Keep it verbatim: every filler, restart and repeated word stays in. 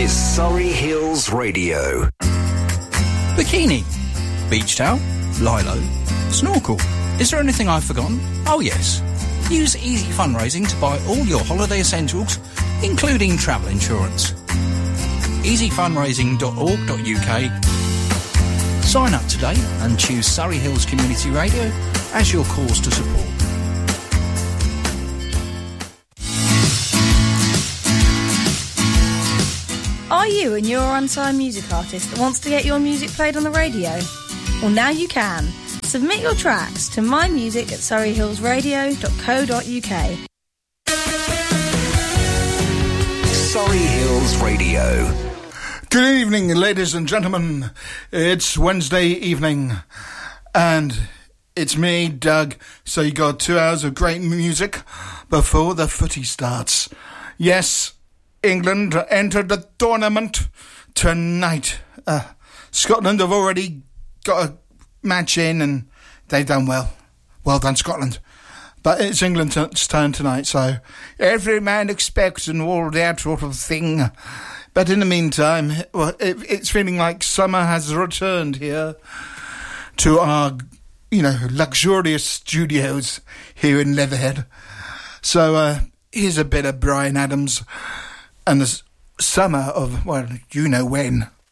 is Surrey Hills Radio. Bikini, beach towel, lilo, snorkel. Is there anything I've forgotten? Oh yes. Use Easy Fundraising to buy all your holiday essentials, including travel insurance. easy fundraising dot org dot U K. Sign up today and choose Surrey Hills Community Radio as your cause to support. Are you a New or unsigned music artist that wants to get your music played on the radio? Well, now you can. Submit your tracks to mymusic at surrey hills radio dot co dot U K. Surrey Hills Radio. Good evening, ladies and gentlemen. It's Wednesday evening, and it's me, Doug. So you got two hours of great music before the footy starts. Yes, England entered the tournament tonight. Uh, Scotland have already got a match in, and they've done well. Well done, Scotland. But it's England's turn tonight, so every man expects and all that sort of thing. But in the meantime, well, it, it's feeling like summer has returned here to our, you know, luxurious studios here in Leatherhead. So uh, here's a bit of Bryan Adams and the summer of, well, you know when.